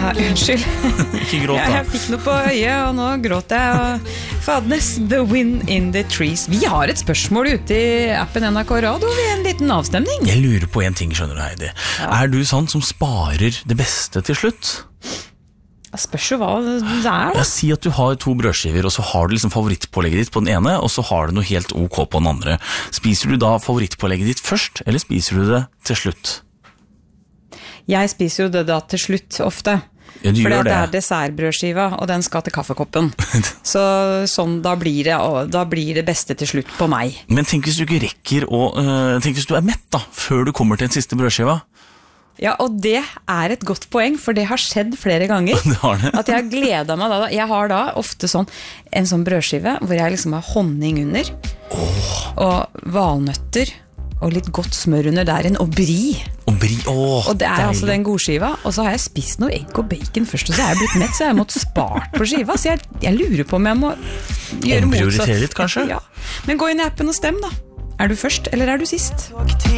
Unnskyld. Ikke gråt da. Jeg fikk noe på øyet, og nå gråter jeg. Og fadnes, the wind in the trees. Vi har et spørsmål ute I appen NRK Radio ved en liten avstemning. Jeg lurer på en ting, skjønner du, Heidi. Du sånn som sparer det beste til slutt? Jeg spørs jo hva det da. Jeg sier at du har 2 brødskiver, og så har du liksom favorittpålegget ditt på den ene, og så har du noe helt ok på den andre. Spiser du da favorittpålegget ditt først, eller spiser du det til slutt? Jeg spiser jo det da til slutt ofte. Ja, du gjør Fordi det. det dessertbrødskiva, og den skal til kaffekoppen. Så sånn, da blir det beste til slutt på meg. Men tenk hvis du ikke rekker tenk hvis du mett da, før du kommer til en siste brødskiva. Ja, og det et godt poeng, for det har skjedd flere ganger. Det har det. At jeg har gledet meg da. Jeg har da ofte en sånn brødskive, hvor jeg liksom har honning under, og valnøtter, og litt godt smør under der, og brie. Og det deilig. Altså den godskiva, og så har jeg spist noe egg og bacon først, og så jeg blitt mett, så jeg har måttet spart på skiva, så jeg lurer på om jeg må gjøre motsatt. Omprioritere litt, kanskje? Ja, men gå inn I appen og stem da. Du først, eller du sist?